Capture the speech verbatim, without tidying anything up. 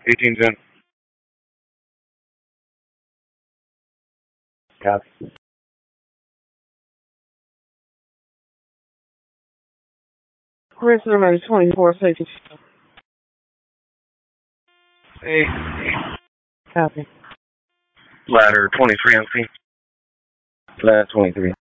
eighteen ten. Copy. Chris number twenty-four safety. Hey. Copy. Ladder twenty-three M C. Ladder twenty-three.